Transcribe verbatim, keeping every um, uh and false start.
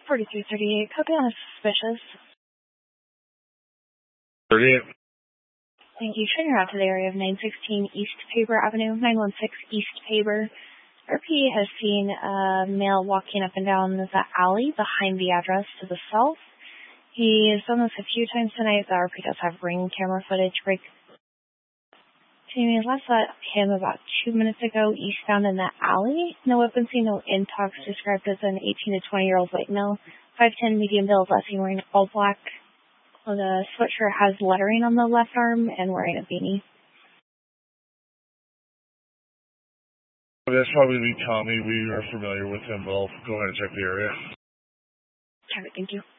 forty-three thirty-eight, copy on a suspicious. thirty-eight. Thank you. Turn around to the area of nine sixteen East Paber Avenue, nine one six East Paber. R P has seen a male walking up and down the alley behind the address to the south. He has done this a few times tonight. The R P does have ring camera footage. Break. Jamie, last saw him about two minutes ago eastbound in the alley. No weapon seen, no intox, described as an eighteen to twenty year old white male. five ten medium build, last seen wearing all black. The sweatshirt has lettering on the left arm and wearing a beanie. That's probably Tommy. We are familiar with him. We'll go ahead and check the area. Thank you.